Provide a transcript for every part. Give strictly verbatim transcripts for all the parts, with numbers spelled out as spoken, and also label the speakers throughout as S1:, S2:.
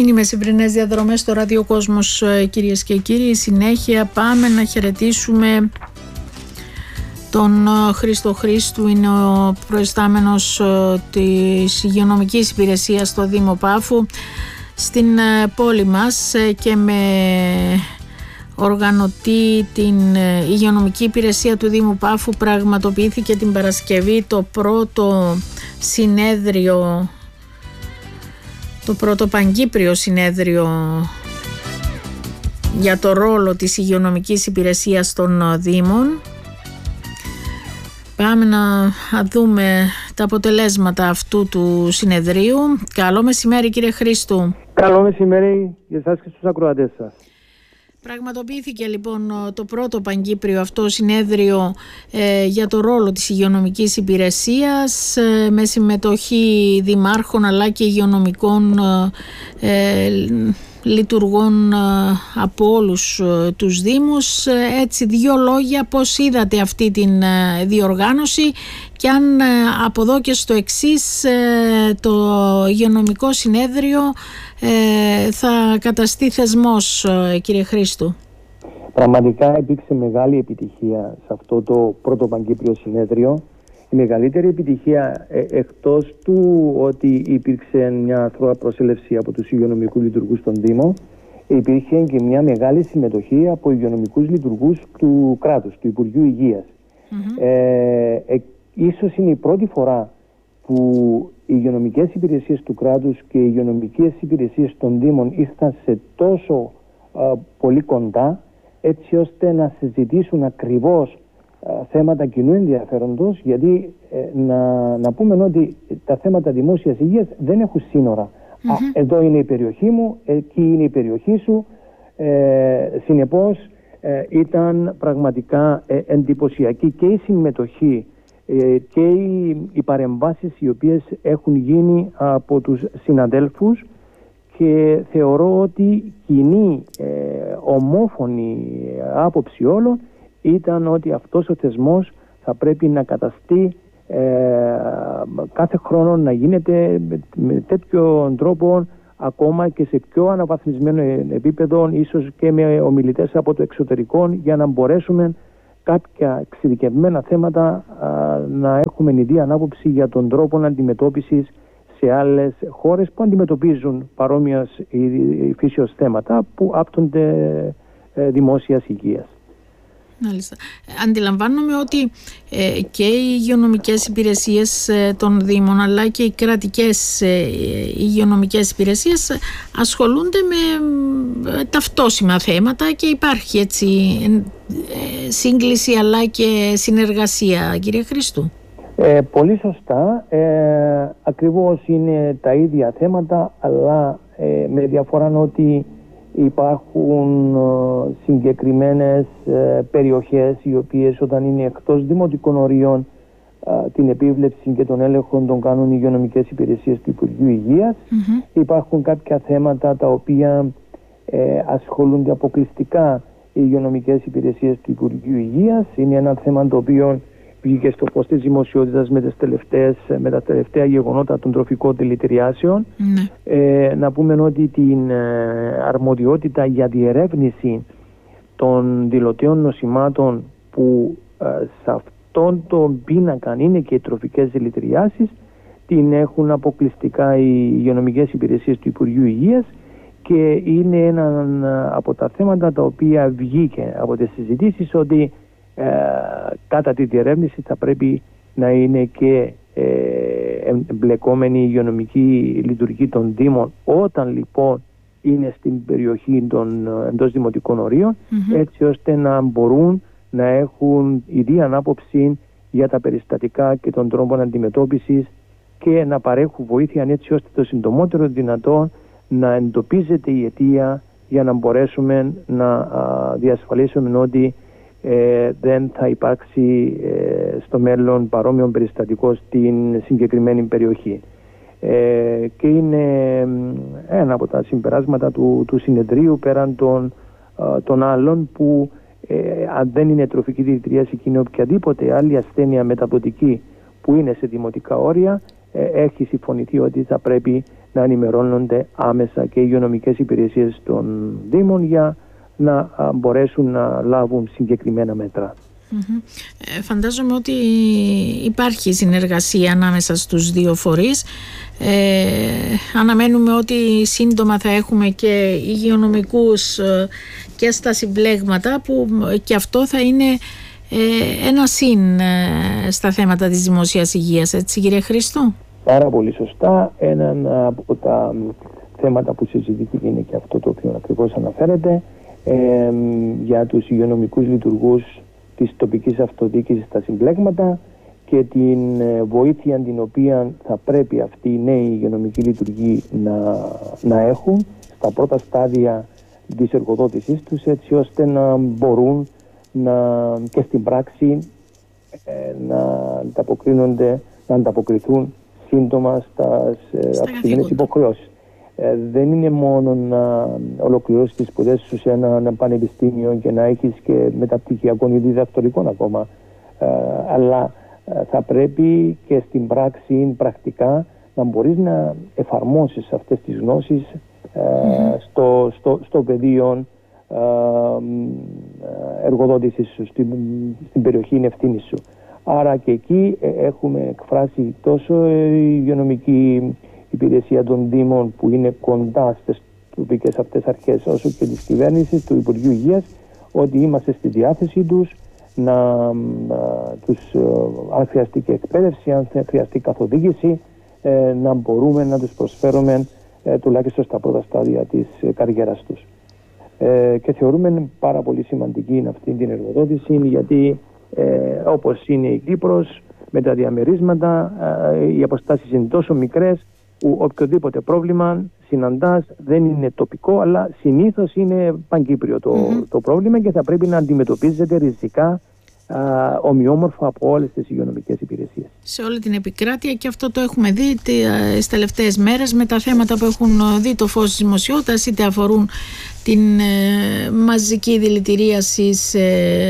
S1: Είναι οι μεσημβρινές διαδρομές στο Ραδιοκόσμος, κυρίες και κύριοι. Συνέχεια πάμε να χαιρετήσουμε τον Χρήστο Χρήστου. Είναι ο προϊστάμενος της υγειονομικής υπηρεσίας στο Δήμο Πάφου στην πόλη μας και με οργανωτή την υγειονομική υπηρεσία του Δήμου Πάφου πραγματοποιήθηκε την Παρασκευή το πρώτο συνέδριο, το πρώτο παγκύπριο συνέδριο για το ρόλο της υγειονομικής υπηρεσίας των Δήμων. Πάμε να δούμε τα αποτελέσματα αυτού του συνεδρίου. Καλό μεσημέρι, κύριε Χρήστου.
S2: Καλό μεσημέρι για εσάς και στους ακροατές σας.
S1: Πραγματοποιήθηκε λοιπόν το πρώτο παγκύπριο αυτό συνέδριο ε, για το ρόλο της υγειονομικής υπηρεσίας ε, με συμμετοχή δημάρχων αλλά και υγειονομικών ε, λειτουργών ε, από όλους ε, τους Δήμους. Έτσι, δύο λόγια, πώς είδατε αυτή την ε, διοργάνωση και αν ε, από εδώ και στο εξής ε, το υγειονομικό συνέδριο Ε, θα καταστεί θεσμός, κύριε Χρήστου?
S2: Πραγματικά υπήρξε μεγάλη επιτυχία σε αυτό το πρώτο παγκύπριο συνέδριο. Η μεγαλύτερη επιτυχία ε, εκτός του ότι υπήρξε μια αθρώα προσέλευση από τους υγειονομικούς λειτουργούς των Δήμων, υπήρχε και μια μεγάλη συμμετοχή από υγειονομικούς λειτουργούς του κράτους, του Υπουργείου Υγείας. Mm-hmm. ε, ε, ίσως είναι η πρώτη φορά που οι υγειονομικές υπηρεσίες του κράτους και οι υγειονομικές υπηρεσίες των Δήμων ήρθαν σε τόσο α, πολύ κοντά, έτσι ώστε να συζητήσουν ακριβώς α, θέματα κοινού ενδιαφέροντος, γιατί ε, να, να πούμε ότι τα θέματα δημόσιας υγείας δεν έχουν σύνορα. Mm-hmm. Α, εδώ είναι η περιοχή μου, εκεί είναι η περιοχή σου. Ε, συνεπώς ε, ήταν πραγματικά ε, εντυπωσιακή και η συμμετοχή και οι, οι παρεμβάσεις οι οποίες έχουν γίνει από τους συναδέλφους, και θεωρώ ότι κοινή ε, ομόφωνη άποψη όλων ήταν ότι αυτός ο θεσμός θα πρέπει να καταστεί ε, κάθε χρόνο να γίνεται με, με τέτοιο τρόπο, ακόμα και σε πιο αναβαθμισμένο επίπεδο, ίσως και με ομιλητές από το εξωτερικό, για να μπορέσουμε κάποια εξειδικευμένα θέματα α, να έχουμε ιδία ανάποψη για τον τρόπο αντιμετώπισης σε άλλες χώρες που αντιμετωπίζουν παρόμοιας φύσεως θέματα που άπτονται ε, δημόσιας υγείας.
S1: Μάλιστα. Αντιλαμβάνομαι ότι ε, και οι υγειονομικές υπηρεσίες ε, των Δήμων αλλά και οι κρατικές ε, υγειονομικές υπηρεσίες ασχολούνται με ε, ταυτόσιμα θέματα και υπάρχει έτσι ε, σύγκληση αλλά και συνεργασία, κύριε Χρήστου.
S2: Ε, πολύ σωστά. Ε, ακριβώς είναι τα ίδια θέματα, αλλά ε, με διαφορά ότι υπάρχουν ε, συγκεκριμένες ε, περιοχές οι οποίες όταν είναι εκτός δημοτικών ορίων ε, την επίβλεψη και τον έλεγχο των κάνουν οι υγειονομικές υπηρεσίες του Υπουργείου Υγείας. Mm-hmm. Υπάρχουν κάποια θέματα τα οποία ε, ασχολούνται αποκλειστικά οι υγειονομικές υπηρεσίες του Υπουργείου Υγείας. Είναι ένα θέμα το οποίο βγήκε στο φως της δημοσιότητας με, τις τελευταίες, με τα τελευταία γεγονότα των τροφικών δηλητηριάσεων. Mm. Ε, να πούμε ότι την ε, αρμοδιότητα για διερεύνηση των δηλωτέων νοσημάτων που ε, σε αυτόν τον πίνακα είναι και οι τροφικές δηλητηριάσεις, την έχουν αποκλειστικά οι υγειονομικές υπηρεσίες του Υπουργείου Υγείας, και είναι ένα από τα θέματα τα οποία βγήκε από τις συζητήσεις ότι Ε, κατά τη διερεύνηση θα πρέπει να είναι και ε, εμπλεκόμενη η υγειονομική λειτουργή των Δήμων, όταν λοιπόν είναι στην περιοχή των εντός δημοτικών ορίων, mm-hmm. έτσι ώστε να μπορούν να έχουν ιδία ανάποψη για τα περιστατικά και τον τρόπο αντιμετώπισης και να παρέχουν βοήθεια, έτσι ώστε το συντομότερο δυνατόν να εντοπίζεται η αιτία, για να μπορέσουμε να α, διασφαλίσουμε ότι Ε, δεν θα υπάρξει ε, στο μέλλον παρόμοιο περιστατικό στην συγκεκριμένη περιοχή. Ε, και είναι ένα από τα συμπεράσματα του, του συνεδρίου, πέραν των, ε, των άλλων, που ε, αν δεν είναι τροφική δηλητηρίαση και είναι οποιαδήποτε άλλη ασθένεια μεταδοτική που είναι σε δημοτικά όρια, ε, έχει συμφωνηθεί ότι θα πρέπει να ενημερώνονται άμεσα και οι υγειονομικές υπηρεσίες των Δήμων για να μπορέσουν να λάβουν συγκεκριμένα μέτρα.
S1: Mm-hmm. Ε, φαντάζομαι ότι υπάρχει συνεργασία ανάμεσα στους δύο φορείς. Ε, αναμένουμε ότι σύντομα θα έχουμε και υγειονομικούς ε, και στα συμπλέγματα, που και αυτό θα είναι ε, ένα συν ε, στα θέματα της δημόσιας υγείας, έτσι κύριε Χρήστο?
S2: Πάρα πολύ σωστά. Ένα από τα θέματα που συζητήθηκε είναι και αυτό το οποίο ακριβώς αναφέρεται, ε, για τους υγειονομικούς λειτουργούς της τοπικής αυτοδιοίκησης στα συμπλέγματα και την βοήθεια την οποία θα πρέπει αυτοί οι νέοι υγειονομικοί λειτουργοί να, να έχουν στα πρώτα στάδια της εργοδότησής τους, έτσι ώστε να μπορούν να, και στην πράξη ε, να ανταποκρίνονται, να ανταποκριθούν σύντομα στα αυξημένες υποχρεώσεις. Ε, δεν είναι μόνο να ολοκληρώσεις τις σπουδές σου σε ένα, ένα πανεπιστήμιο και να έχεις και μεταπτυχιακών ή διδακτορικών ακόμα, ε, αλλά ε, θα πρέπει και στην πράξη πρακτικά να μπορείς να εφαρμόσεις αυτές τις γνώσεις ε, mm-hmm. στο, στο, στο πεδίο ε, εργοδότησης σου, στην, στην περιοχή ευθύνης σου. Άρα και εκεί ε, έχουμε εκφράσει τόσο η υγειονομική υπηρεσία των Δήμων που είναι κοντά στις τοπικές αυτές αρχές, όσο και της κυβέρνησης, του Υπουργείου Υγείας, ότι είμαστε στη διάθεσή τους να, να τους, αν χρειαστεί και εκπαίδευση, αν χρειαστεί καθοδήγηση, ε, να μπορούμε να τους προσφέρουμε ε, τουλάχιστον στα πρώτα στάδια της ε, καριέρας τους. Ε, και θεωρούμε πάρα πολύ σημαντική αυτή την εργοδότηση, γιατί ε, όπως είναι η Κύπρος, με τα διαμερίσματα, ε, οι αποστάσεις είναι τόσο μικρές που οποιοδήποτε πρόβλημα συναντάς δεν είναι τοπικό, αλλά συνήθως είναι παγκύπριο το, mm-hmm. το πρόβλημα και θα πρέπει να αντιμετωπίζεται ριζικά α, ομοιόμορφα από όλες τις υγειονομικές υπηρεσίες.
S1: Σε όλη την επικράτεια, και αυτό το έχουμε δει τις τελευταίες μέρες με τα θέματα που έχουν δει το φως της δημοσιότητας, είτε αφορούν την ε, μαζική δηλητηρίαση σε,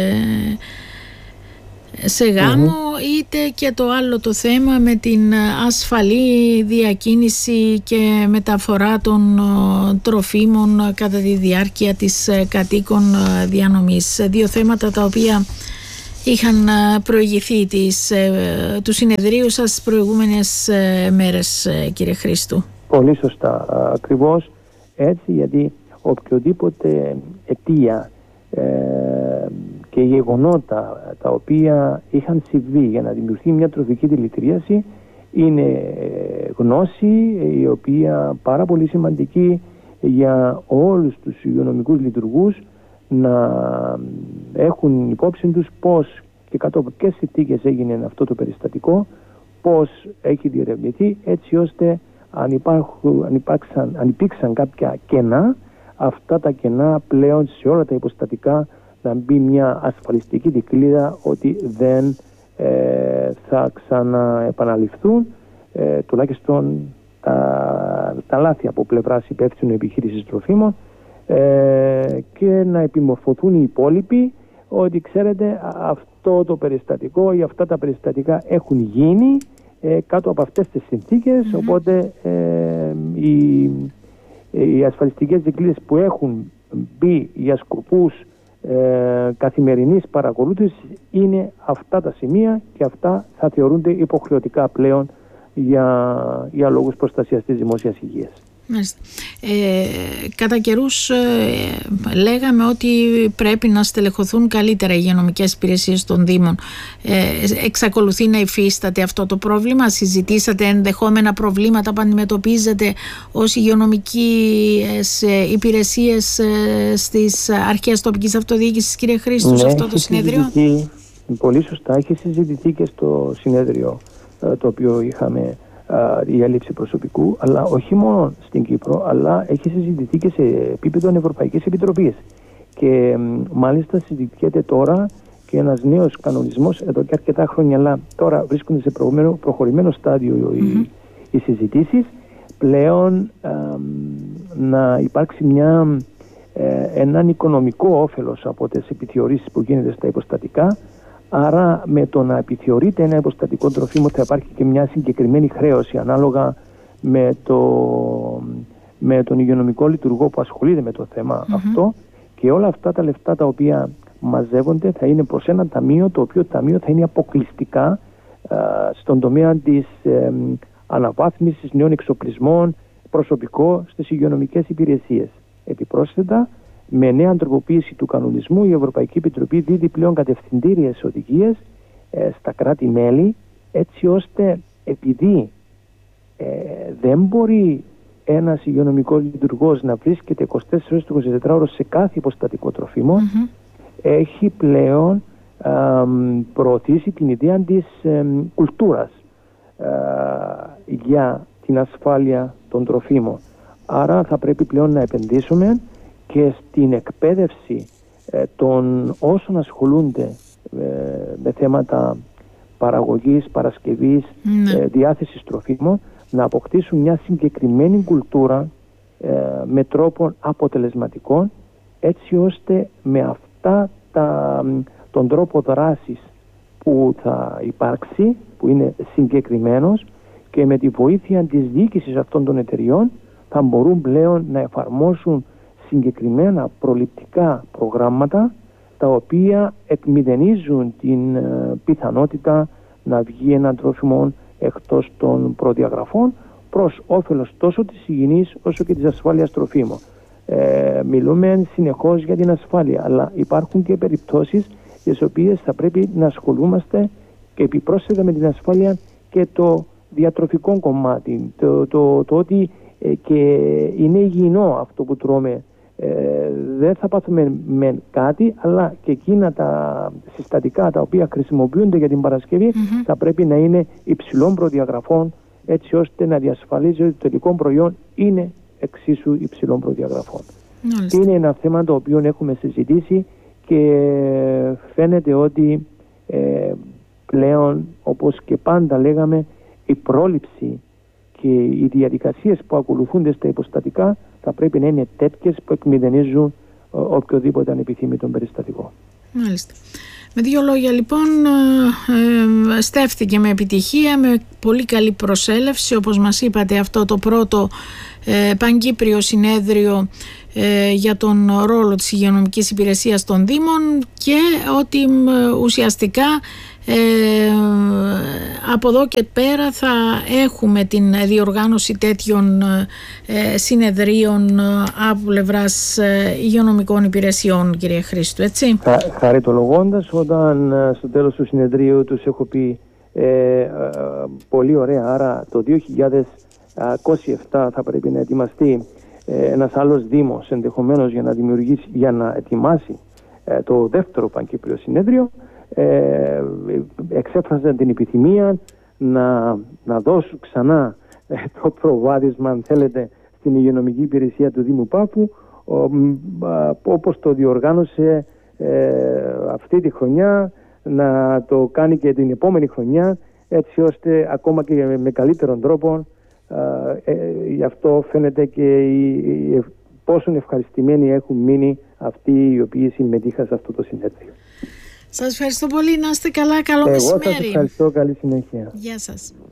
S1: σε γάμο, mm-hmm. είτε και το άλλο το θέμα με την ασφαλή διακίνηση και μεταφορά των τροφίμων κατά τη διάρκεια της κατοίκων διανομής. Δύο θέματα τα οποία είχαν προηγηθεί της, του συνεδρίου σας τις προηγούμενες μέρες, κύριε Χρήστου.
S2: Πολύ σωστά, ακριβώς έτσι, γιατί οποιοδήποτε αιτία ε, και γεγονότα τα οποία είχαν συμβεί για να δημιουργηθεί μια τροφική δηλητηρίαση είναι γνώση η οποία πάρα πολύ σημαντική για όλους τους υγειονομικούς λειτουργούς να έχουν υπόψη τους πώς και κάτω από ποιες συνθήκες έγινε αυτό το περιστατικό, πώς έχει διερευνηθεί, έτσι ώστε αν, υπάρχουν, αν, υπάρξαν, αν υπήρξαν κάποια κενά, αυτά τα κενά πλέον σε όλα τα υποστατικά να μπει μια ασφαλιστική δικλείδα ότι δεν ε, θα ξαναεπαναληφθούν, ε, τουλάχιστον τα, τα λάθη από πλευράς υπεύθυνου επιχείρησης τροφίμων, ε, και να επιμορφωθούν οι υπόλοιποι ότι ξέρετε αυτό το περιστατικό ή αυτά τα περιστατικά έχουν γίνει ε, κάτω από αυτές τις συνθήκες, mm-hmm. οπότε ε, οι, οι ασφαλιστικές δικλείδες που έχουν μπει για σκοπούς Ε, καθημερινής παρακολούθησης είναι αυτά τα σημεία και αυτά θα θεωρούνται υποχρεωτικά πλέον για, για λόγους προστασίας της δημόσιας υγείας.
S1: Ε, κατά καιρούς ε, λέγαμε ότι πρέπει να στελεχωθούν καλύτερα οι υγειονομικές υπηρεσίες των Δήμων. Ε, εξακολουθεί να υφίσταται αυτό το πρόβλημα? Συζητήσατε ενδεχόμενα προβλήματα που αντιμετωπίζετε ως υγειονομικές ε, υπηρεσίες ε, στις αρχές τοπικής αυτοδιοίκησης, κύριε Χρήστου, ναι, σε αυτό το συνέδριο?
S2: Πολύ σωστά, έχει συζητηθεί και στο συνέδριο ε, το οποίο είχαμε, η έλλειψη προσωπικού, αλλά όχι μόνο στην Κύπρο, αλλά έχει συζητηθεί και σε επίπεδο Ευρωπαϊκής Επιτροπής. Και μάλιστα συζητιέται τώρα και ένας νέος κανονισμός εδώ και αρκετά χρόνια, αλλά τώρα βρίσκονται σε προχωρημένο στάδιο mm-hmm. οι, οι συζητήσεις. Πλέον ε, να υπάρξει μια, ε, έναν οικονομικό όφελος από τις επιθεωρήσεις που γίνεται στα υποστατικά. Άρα με το να επιθεωρείται ένα υποστατικό τροφίμο θα υπάρχει και μια συγκεκριμένη χρέωση ανάλογα με, το, με τον υγειονομικό λειτουργό που ασχολείται με το θέμα mm-hmm. αυτό, και όλα αυτά τα λεφτά τα οποία μαζεύονται θα είναι προς ένα ταμείο, το οποίο ταμείο θα είναι αποκλειστικά α, στον τομέα της ε, αναβάθμισης νέων εξοπλισμών, προσωπικό στις υγειονομικές υπηρεσίες. Επιπρόσθετα, με νέα τροποποίηση του κανονισμού, η Ευρωπαϊκή Επιτροπή δίδει πλέον κατευθυντήριες οδηγίες ε, στα κράτη-μέλη, έτσι ώστε, επειδή ε, δεν μπορεί ένας υγειονομικός λειτουργός να βρίσκεται είκοσι τέσσερις ώρες το εικοσιτετράωρο σε κάθε υποστατικό τροφίμο, mm-hmm. έχει πλέον α, προωθήσει την ιδέα της ε, κουλτούρας α, για την ασφάλεια των τροφίμων. Άρα θα πρέπει πλέον να επενδύσουμε και στην εκπαίδευση ε, των όσων ασχολούνται ε, με θέματα παραγωγής, παρασκευής, mm. ε, διάθεσης τροφίμων, να αποκτήσουν μια συγκεκριμένη κουλτούρα ε, με τρόπο αποτελεσματικό, έτσι ώστε με αυτά τα, τον τρόπο δράσης που θα υπάρξει, που είναι συγκεκριμένος, και με τη βοήθεια της διοίκησης αυτών των εταιριών θα μπορούν πλέον να εφαρμόσουν συγκεκριμένα προληπτικά προγράμματα, τα οποία εκμηδενίζουν την ε, πιθανότητα να βγει ένα τρόφιμο εκτός των προδιαγραφών, προς όφελος τόσο της υγιεινής όσο και της ασφάλειας τροφίμων. Ε, μιλούμε συνεχώς για την ασφάλεια, αλλά υπάρχουν και περιπτώσεις τις οποίες θα πρέπει να ασχολούμαστε και επιπρόσθετα με την ασφάλεια και το διατροφικό κομμάτι, το, το, το ότι ε, και είναι υγιεινό αυτό που τρώμε. Ε, δεν θα πάθουμε με κάτι, αλλά και εκείνα τα συστατικά τα οποία χρησιμοποιούνται για την Παρασκευή mm-hmm. θα πρέπει να είναι υψηλών προδιαγραφών, έτσι ώστε να διασφαλίζει ότι το τελικό προϊόν είναι εξίσου υψηλών προδιαγραφών. Mm-hmm. Είναι ένα θέμα το οποίο έχουμε συζητήσει και φαίνεται ότι ε, πλέον, όπως και πάντα λέγαμε, η πρόληψη και οι διαδικασίες που ακολουθούνται στα υποστατικά θα πρέπει να είναι τέτοιες που εκμηδενίζουν οποιοδήποτε ανεπιθύμητο περιστατικό.
S1: Μάλιστα. Με δύο λόγια λοιπόν, ε, στέφθηκε με επιτυχία, με πολύ καλή προσέλευση, όπως μας είπατε, αυτό το πρώτο ε, Παγκύπριο Συνέδριο ε, για τον ρόλο της υγειονομικής υπηρεσίας των Δήμων, και ότι ε, ουσιαστικά Ε, από εδώ και πέρα θα έχουμε την διοργάνωση τέτοιων ε, συνεδρίων από πλευράς ε, υγειονομικών υπηρεσιών, κύριε Χρήστου, έτσι.
S2: Χα, χαριτολογώντας, όταν στο τέλος του συνεδρίου τους έχω πει ε, ε, πολύ ωραία, άρα το δύο χιλιάδες είκοσι επτά θα πρέπει να ετοιμαστεί ε, ένας άλλος δήμος ενδεχομένως για να δημιουργήσει, για να ετοιμάσει ε, το δεύτερο Παγκύπριο Συνέδριο. Ε, εξέφραζαν την επιθυμία να, να δώσουν ξανά ε, το προβάδισμα, αν θέλετε, στην υγειονομική υπηρεσία του Δήμου Πάφου, όπως το διοργάνωσε ε, αυτή τη χρονιά, να το κάνει και την επόμενη χρονιά, έτσι ώστε ακόμα και με, με καλύτερον τρόπο. Ε, ε, γι' αυτό φαίνεται και οι, οι, πόσο ευχαριστημένοι έχουν μείνει αυτοί οι οποίοι συμμετείχαν σε αυτό το συνέδριο.
S1: Σας ευχαριστώ πολύ, να είστε καλά, καλό
S2: Εγώ
S1: μεσημέρι.
S2: Εγώ σας ευχαριστώ, καλή συνέχεια.
S1: Γεια σας.